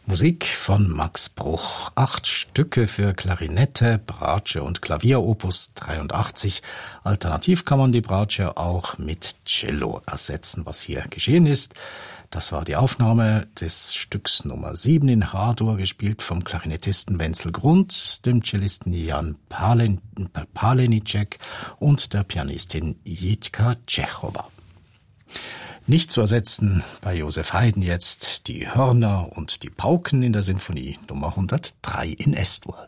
Musik von Max Bruch. 8 Stücke für Klarinette, Bratsche und Klavier, Opus 83. Alternativ kann man die Bratsche auch mit Cello ersetzen, was hier geschehen ist. Das war die Aufnahme des Stücks Nummer 7 in H-Dur, gespielt vom Klarinettisten Wenzel Grund, dem Cellisten Jan Palenicek und der Pianistin Jitka Tschechowa. Nicht zu ersetzen bei Josef Haydn jetzt die Hörner und die Pauken in der Sinfonie Nummer 103 in S-Dur.